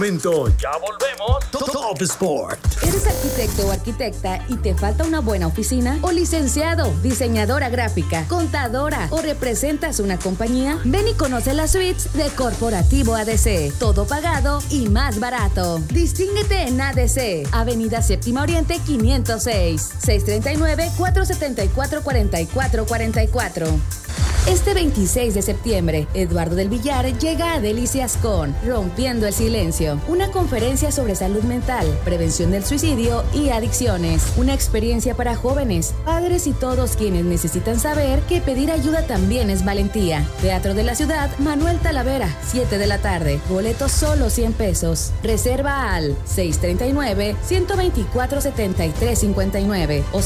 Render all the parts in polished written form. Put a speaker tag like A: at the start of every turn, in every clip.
A: Ya volvemos. Top Sport.
B: ¿Eres arquitecto o arquitecta y te falta una buena oficina? ¿O licenciado, diseñadora gráfica, contadora o representas una compañía? Ven y conoce las suites de Corporativo ADC. Todo pagado y más barato. Distínguete en ADC, Avenida Séptima Oriente 506, 639-474-4444. Este 26 de septiembre, Eduardo del Villar llega a Delicias con Rompiendo el Silencio, una conferencia sobre salud mental, prevención del suicidio y adicciones. Una experiencia para jóvenes, padres y todos quienes necesitan saber que pedir ayuda también es valentía. Teatro de la Ciudad, Manuel Talavera, 7 de la tarde. Boletos solo 100 pesos. Reserva al 639-124-7359 o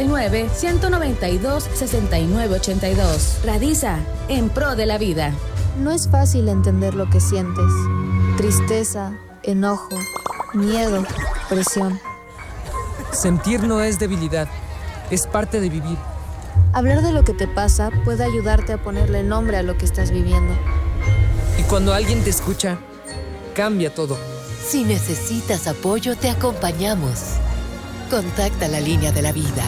B: 639-192-6982. Radiza en pro de la vida.
C: No es fácil entender lo que sientes. Tristeza, enojo, miedo, presión.
D: Sentir no es debilidad, es parte de vivir.
C: Hablar de lo que te pasa puede ayudarte a ponerle nombre a lo que estás viviendo.
D: Y cuando alguien te escucha, cambia todo.
E: Si necesitas apoyo, te acompañamos. Contacta la línea de la vida.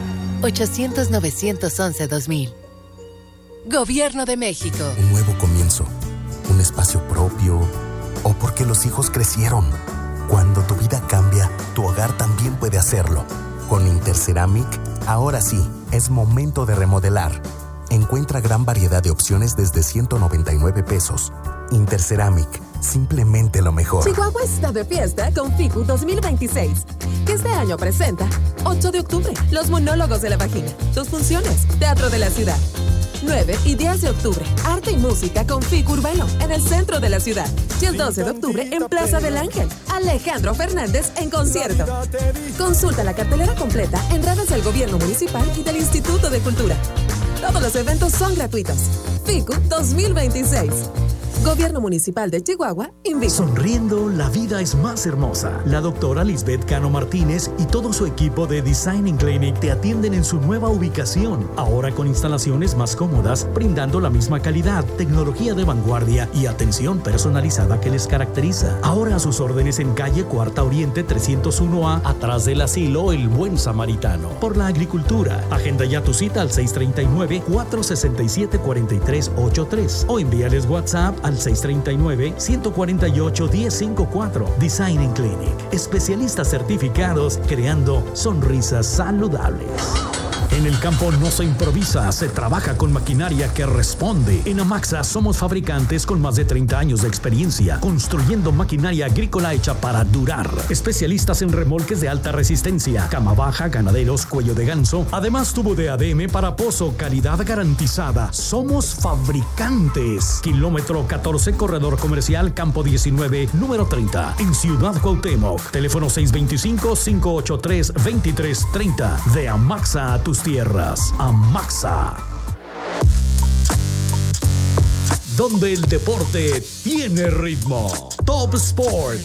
E: 800-911-2000. Gobierno de México.
F: Un nuevo comienzo, un espacio propio, o porque los hijos crecieron. Cuando tu vida cambia, tu hogar también puede hacerlo. Con Interceramic, ahora sí, es momento de remodelar. Encuentra gran variedad de opciones desde 199 pesos. Interceramic, simplemente lo mejor.
G: Chihuahua está de fiesta con FICU 2026, que este año presenta 8 de octubre, Los Monólogos de la Vagina, 2 funciones, Teatro de la Ciudad. 9 y 10 de octubre, arte y música con FICU Urbano en el centro de la ciudad. Y el 12 de octubre en Plaza del Ángel, Alejandro Fernández en concierto. Consulta la cartelera completa en redes del Gobierno Municipal y del Instituto de Cultura. Todos los eventos son gratuitos. FICU 2026. Gobierno Municipal de Chihuahua invita.
A: Sonriendo, la vida es más hermosa. La doctora Lisbeth Cano Martínez y todo su equipo de Designing Clinic te atienden en su nueva ubicación, ahora con instalaciones más cómodas, brindando la misma calidad, tecnología de vanguardia y atención personalizada que les caracteriza. Ahora a sus órdenes en calle Cuarta Oriente 301A, atrás del asilo El Buen Samaritano. Por la agricultura, agenda ya tu cita al 639-467-4383 o envíales WhatsApp al 639-148-1054. Designing Clinic. Especialistas certificados creando sonrisas saludables. En el campo no se improvisa, se trabaja con maquinaria que responde. En Amaxa somos fabricantes con más de 30 años de experiencia, construyendo maquinaria agrícola hecha para durar. Especialistas en remolques de alta resistencia, cama baja, ganaderos, cuello de ganso. Además, tubo de ADM para pozo, calidad garantizada. Somos fabricantes. Kilómetro 14, corredor comercial, campo 19, número 30, en Ciudad Cuauhtémoc. Teléfono 625-583-2330. De Amaxa a tus tierras. Amaxa. Donde el deporte tiene ritmo. Top Sport.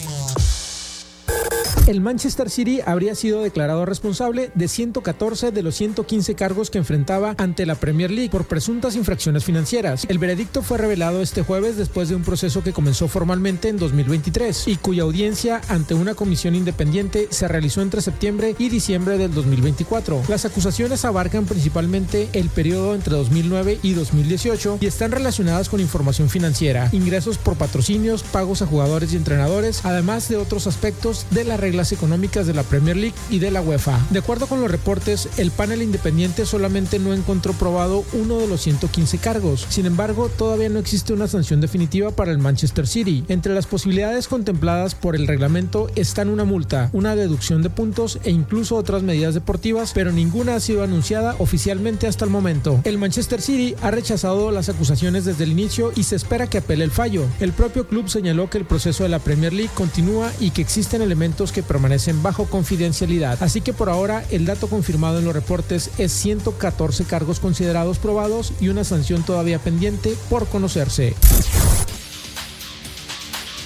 H: El Manchester City habría sido declarado responsable de 114 de los 115 cargos que enfrentaba ante la Premier League por presuntas infracciones financieras. El veredicto fue revelado este jueves después de un proceso que comenzó formalmente en 2023 y cuya audiencia ante una comisión independiente se realizó entre septiembre y diciembre del 2024. Las acusaciones abarcan principalmente el periodo entre 2009 y 2018 y están relacionadas con información financiera, ingresos por patrocinios, pagos a jugadores y entrenadores, además de otros aspectos de las reglas económicas de la Premier League y de la UEFA. De acuerdo con los reportes, el panel independiente solamente no encontró probado uno de los 115 cargos. Sin embargo, todavía no existe una sanción definitiva para el Manchester City. Entre las posibilidades contempladas por el reglamento están una multa, una deducción de puntos e incluso otras medidas deportivas, pero ninguna ha sido anunciada oficialmente hasta el momento. El Manchester City ha rechazado las acusaciones desde el inicio y se espera que apele el fallo. El propio club señaló que el proceso de la Premier League continúa y que existen elementos que permanecen bajo confidencialidad. Así que por ahora el dato confirmado en los reportes es 114 cargos considerados probados y una sanción todavía pendiente por conocerse.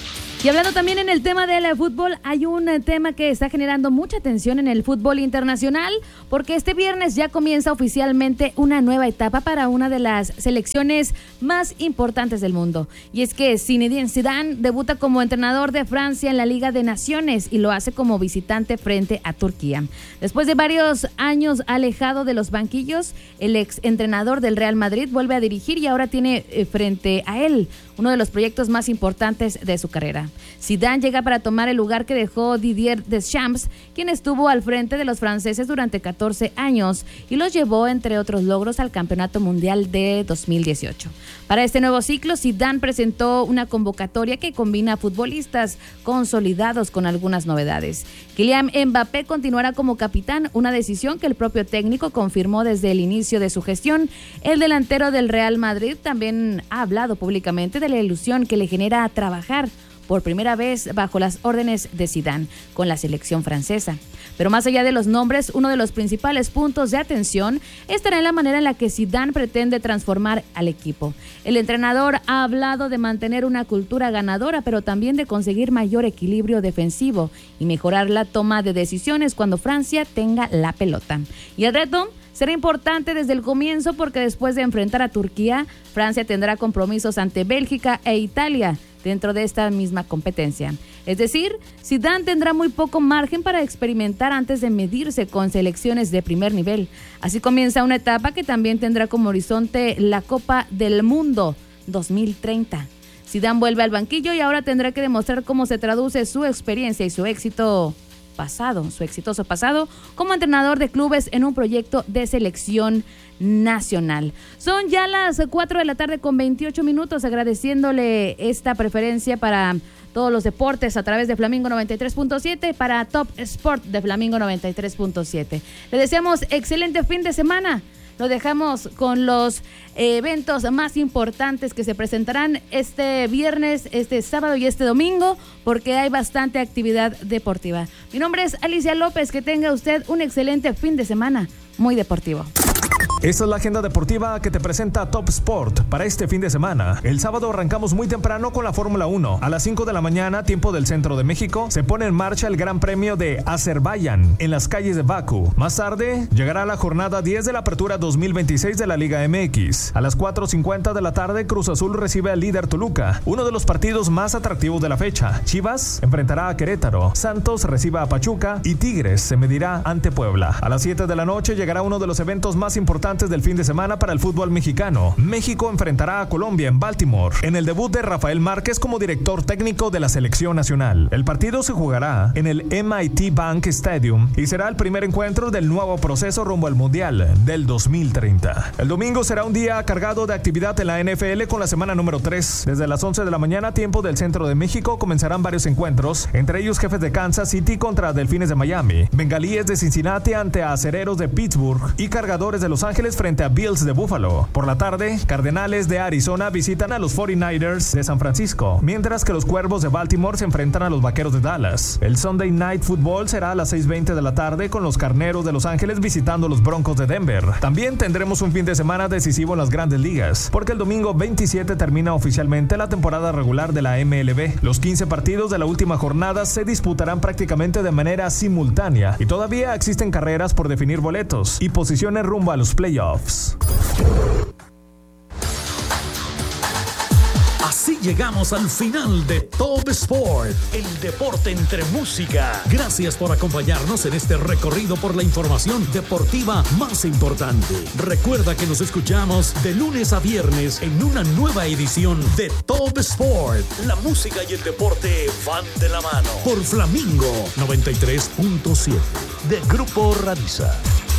B: Y hablando también en el tema del fútbol, hay un tema que está generando mucha atención en el fútbol internacional, porque este viernes ya comienza oficialmente una nueva etapa para una de las selecciones más importantes del mundo. Y es que Zinedine Zidane debuta como entrenador de Francia en la Liga de Naciones y lo hace como visitante frente a Turquía. Después de varios años alejado de los banquillos, el ex entrenador del Real Madrid vuelve a dirigir y ahora tiene frente a él uno de los proyectos más importantes de su carrera. Zidane llega para tomar el lugar que dejó Didier Deschamps, quien estuvo al frente de los franceses durante 14 años y los llevó, entre otros logros, al Campeonato Mundial de 2018. Para este nuevo ciclo, Zidane presentó una convocatoria que combina futbolistas consolidados con algunas novedades. Kylian Mbappé continuará como capitán, una decisión que el propio técnico confirmó desde el inicio de su gestión. El delantero del Real Madrid también ha hablado públicamente de la ilusión que le genera trabajar por primera vez bajo las órdenes de Zidane con la selección francesa. Pero más allá de los nombres, uno de los principales puntos de atención estará en la manera en la que Zidane pretende transformar al equipo. El entrenador ha hablado de mantener una cultura ganadora, pero también de conseguir mayor equilibrio defensivo y mejorar la toma de decisiones cuando Francia tenga la pelota. Y el reto será importante desde el comienzo, porque después de enfrentar a Turquía, Francia tendrá compromisos ante Bélgica e Italia dentro de esta misma competencia. Es decir, Zidane tendrá muy poco margen para experimentar antes de medirse con selecciones de primer nivel. Así comienza una etapa que también tendrá como horizonte la Copa del Mundo 2030. Zidane vuelve al banquillo y ahora tendrá que demostrar cómo se traduce su experiencia y su exitoso pasado como entrenador de clubes en un proyecto de selección nacional. Son ya las 4 de la tarde con 28 minutos, agradeciéndole esta preferencia para todos los deportes a través de Flamingo 93.7, para Top Sport de Flamingo 93.7. Le deseamos excelente fin de semana. Lo dejamos con los eventos más importantes que se presentarán este viernes, este sábado y este domingo, porque hay bastante actividad deportiva. Mi nombre es Alicia López. Que tenga usted un excelente fin de semana, muy deportivo.
I: Esta es la agenda deportiva que te presenta Top Sport para este fin de semana. El sábado arrancamos muy temprano con la Fórmula 1. A las 5 de la mañana, tiempo del centro de México, se pone en marcha el Gran Premio de Azerbaiyán en las calles de Bakú. Más tarde, llegará la jornada 10 de la Apertura 2026 de la Liga MX. A las 4:50 de la tarde, Cruz Azul recibe al líder Toluca, uno de los partidos más atractivos de la fecha. Chivas enfrentará a Querétaro, Santos recibe a Pachuca y Tigres se medirá ante Puebla. A las 7 de la noche llegará uno de los eventos más importantes del fin de semana para el fútbol mexicano. México enfrentará a Colombia en Baltimore, en el debut de Rafael Márquez como director técnico de la selección nacional. El partido se jugará en el MIT Bank Stadium y será el primer encuentro del nuevo proceso rumbo al Mundial del 2030. El domingo será un día cargado de actividad en la NFL con la semana número 3. Desde las 11 de la mañana, tiempo del centro de México, comenzarán varios encuentros, entre ellos Jefes de Kansas City contra Delfines de Miami, Bengalíes de Cincinnati ante Acereros de Pittsburgh y Cargadores de Los Ángeles frente a Bills de Buffalo. Por la tarde, Cardenales de Arizona visitan a los 49ers de San Francisco, mientras que los Cuervos de Baltimore se enfrentan a los Vaqueros de Dallas. El Sunday Night Football será a las 6:20 de la tarde con los Carneros de Los Ángeles visitando a los Broncos de Denver. También tendremos un fin de semana decisivo en las Grandes Ligas, porque el domingo 27 termina oficialmente la temporada regular de la MLB. Los 15 partidos de la última jornada se disputarán prácticamente de manera simultánea y todavía existen carreras por definir boletos y posiciones rumbo a los playoffs.
A: Así llegamos al final de Top Sport, el deporte entre música. Gracias por acompañarnos en este recorrido por la información deportiva más importante. Recuerda que nos escuchamos de lunes a viernes en una nueva edición de Top Sport. La música y el deporte van de la mano. Por Flamingo 93.7 de Grupo Radisa.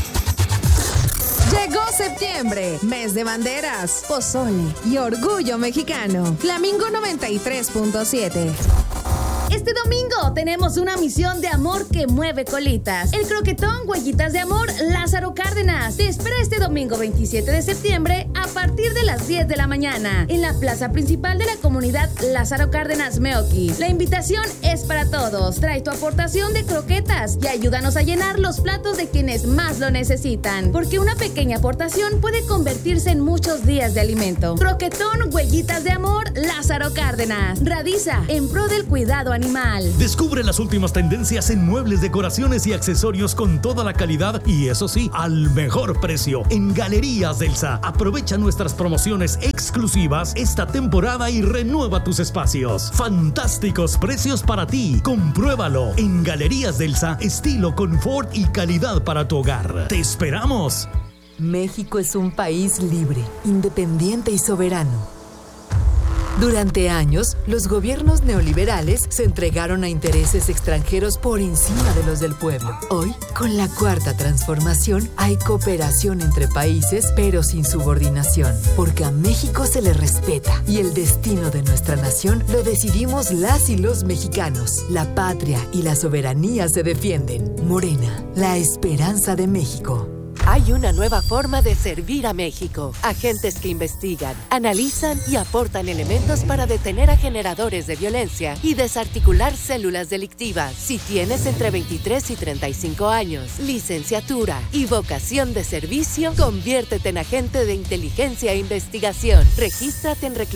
G: Llegó septiembre, mes de banderas, pozole y orgullo mexicano. Flamingo 93.7.
B: Este domingo tenemos una misión de amor que mueve colitas. El Croquetón Huellitas de Amor Lázaro Cárdenas te espera este domingo 27 de septiembre a a partir de las 10 de la mañana en la plaza principal de la comunidad Lázaro Cárdenas Meoqui. La invitación es para todos. Trae tu aportación de croquetas y ayúdanos a llenar los platos de quienes más lo necesitan, porque una pequeña aportación puede convertirse en muchos días de alimento. Croquetón Huellitas de Amor Lázaro Cárdenas. Radiza en pro del cuidado animal.
A: Descubre las últimas tendencias en muebles, decoraciones y accesorios con toda la calidad y, eso sí, al mejor precio en Galerías Delsa. Aprovecha nuestras promociones exclusivas esta temporada y renueva tus espacios. Fantásticos precios para ti. Compruébalo en Galerías Delsa. Estilo, confort y calidad para tu hogar. ¡Te esperamos!
E: México es un país libre, independiente y soberano. Durante años, los gobiernos neoliberales se entregaron a intereses extranjeros por encima de los del pueblo. Hoy, con la Cuarta Transformación, hay cooperación entre países, pero sin subordinación, porque a México se le respeta y el destino de nuestra nación lo decidimos las y los mexicanos. La patria y la soberanía se defienden. Morena, la esperanza de México. Hay una nueva forma de servir a México. Agentes que investigan, analizan y aportan elementos para detener a generadores de violencia y desarticular células delictivas. Si tienes entre 23 y 35 años, licenciatura y vocación de servicio, conviértete en agente de inteligencia e investigación. Regístrate en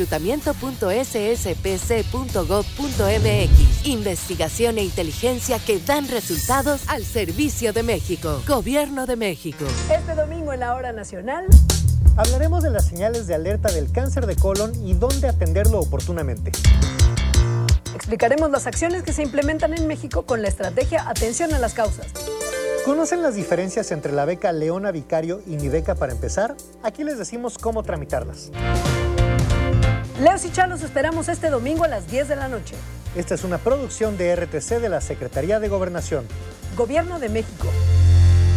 E: reclutamiento.sspc.gov.mx. Investigación e inteligencia que dan resultados al servicio de México. Gobierno de México.
J: Este domingo en la Hora Nacional
K: hablaremos de las señales de alerta del cáncer de colon y dónde atenderlo oportunamente.
J: Explicaremos las acciones que se implementan en México con la estrategia Atención a las Causas.
K: ¿Conocen las diferencias entre la beca Leona Vicario y Mi Beca para empezar? Aquí les decimos cómo tramitarlas.
J: Leos y Charlos esperamos este domingo a las 10 de la noche.
K: Esta es una producción de RTC de la Secretaría de Gobernación.
J: Gobierno de México.